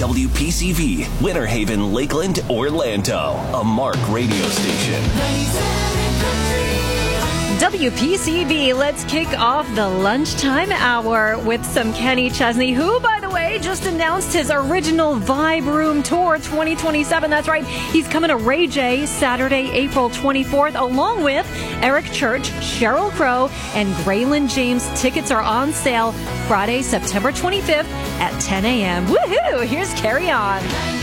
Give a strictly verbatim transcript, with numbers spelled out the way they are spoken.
W P C V, Winter Haven, Lakeland, Orlando, a Mark radio station. W P C V, let's kick off the lunchtime hour with some Kenny Chesney, who, by the way, just announced his original Vibe Room Tour twenty twenty-seven. That's right. He's coming to Ray J Saturday, April twenty-fourth, along with Eric Church, Sheryl Crow, and Graylin James. Tickets are on sale Friday, September twenty-fifth at ten a.m. Woohoo! Here's Carry On.